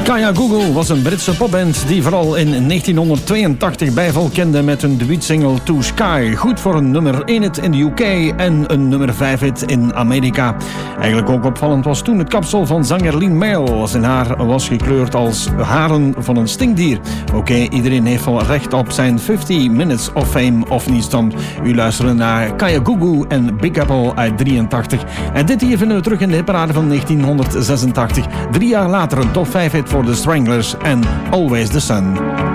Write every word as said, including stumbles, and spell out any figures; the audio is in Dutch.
Kaya Google was een Britse popband die vooral in negentienhonderdtweeëntachtig bijval kende met hun debuutsingle To Sky. Goed voor een nummer één hit in de U K en een nummer vijf hit in Amerika. Eigenlijk ook opvallend was toen het kapsel van zanger Lien Mail. Zijn haar was gekleurd als haren van een stinkdier. Oké, okay, iedereen heeft wel recht op zijn vijftig minutes of fame of niet stand. U luisterde naar Kaya Gugu en Big Apple uit drieëntachtig. En dit hier vinden we terug in de hitparade van negentienhonderdzesentachtig. Drie jaar later een top vijf hit voor The Stranglers en Always the Sun.